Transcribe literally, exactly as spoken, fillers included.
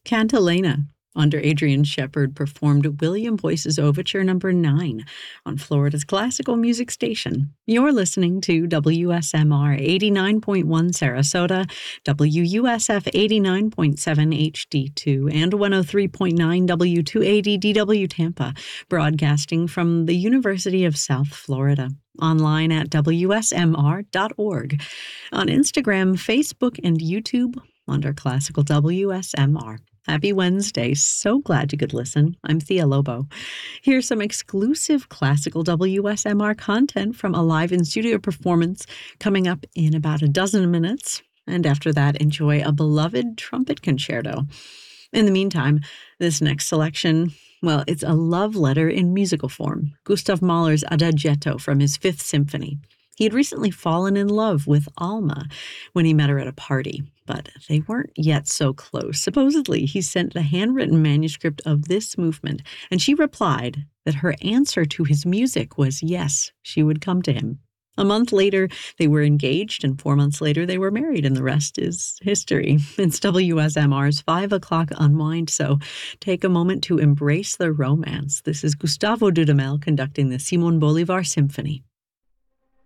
Cantilena, under Adrian Shepard, performed William Boyce's Overture Number nine on Florida's classical music station. You're listening to W S M R eighty-nine point one Sarasota, W U S F eighty-nine point seven H D two, and one oh three point nine W two eighty D W Tampa, broadcasting from the University of South Florida. Online at W S M R dot org. On Instagram, Facebook, and YouTube under Classical W S M R. Happy Wednesday. So glad you could listen. I'm Thea Lobo. Here's some exclusive Classical W S M R content from a live in-studio performance coming up in about a dozen minutes. And after that, enjoy a beloved trumpet concerto. In the meantime, this next selection, well, it's a love letter in musical form. Gustav Mahler's Adagietto from his Fifth Symphony. He had recently fallen in love with Alma when he met her at a party, but they weren't yet so close. Supposedly, he sent a handwritten manuscript of this movement, and she replied that her answer to his music was yes, she would come to him. A month later, they were engaged, and four months later, they were married, and the rest is history. It's W S M R's five o'clock Unwind, so take a moment to embrace the romance. This is Gustavo Dudamel conducting the Simón Bolívar Symphony.